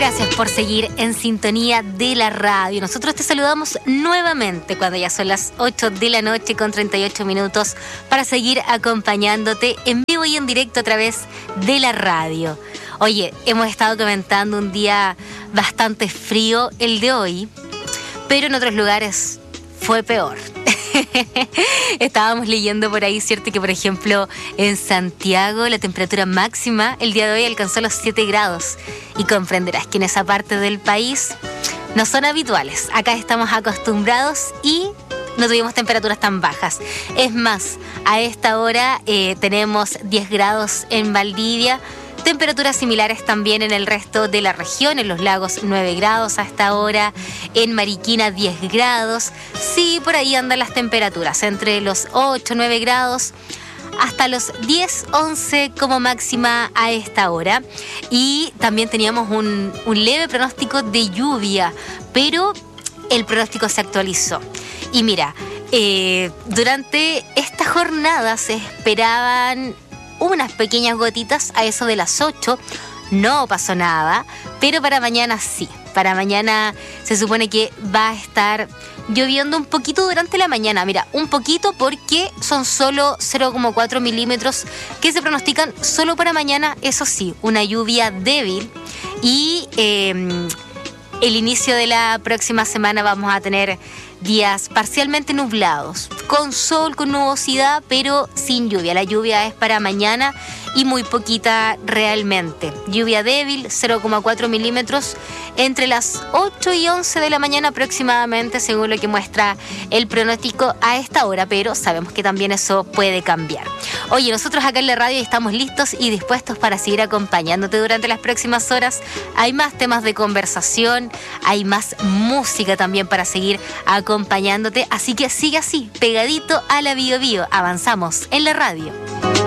Gracias por seguir en sintonía de la radio. Nosotros te saludamos nuevamente cuando ya son las 8 de la noche con 38 minutos para seguir acompañándote en vivo y en directo a través de la radio. Oye, hemos estado comentando un día bastante frío el de hoy, pero en otros lugares fue peor. Estábamos leyendo por ahí, ¿cierto? Que por ejemplo en Santiago la temperatura máxima el día de hoy alcanzó los 7 grados. Y comprenderás que en esa parte del país no son habituales. Acá estamos acostumbrados y no tuvimos temperaturas tan bajas. Es más, a esta hora tenemos 10 grados en Valdivia. Temperaturas similares también en el resto de la región, en los lagos 9 grados a esta hora, en Mariquina 10 grados. Sí, por ahí andan las temperaturas, entre los 8, 9 grados hasta los 10, 11 como máxima a esta hora. Y también teníamos un leve pronóstico de lluvia, pero el pronóstico se actualizó. Y mira, durante esta jornada se esperaban unas pequeñas gotitas a eso de las 8, no pasó nada, pero para mañana sí. Para mañana se supone que va a estar lloviendo un poquito durante la mañana. Mira, un poquito porque son solo 0,4 milímetros que se pronostican solo para mañana. Eso sí, una lluvia débil y el inicio de la próxima semana vamos a tener días parcialmente nublados, con sol, con nubosidad, pero sin lluvia. La lluvia es para mañana y muy poquita realmente. Lluvia débil, 0,4 milímetros entre las 8 y 11 de la mañana aproximadamente, según lo que muestra el pronóstico a esta hora, pero sabemos que también eso puede cambiar. Oye, nosotros acá en la radio estamos listos y dispuestos para seguir acompañándote durante las próximas horas. Hay más temas de conversación, hay más música también para seguir acompañándote, así que sigue así, pegadito a la Bio Bio. Avanzamos en la radio.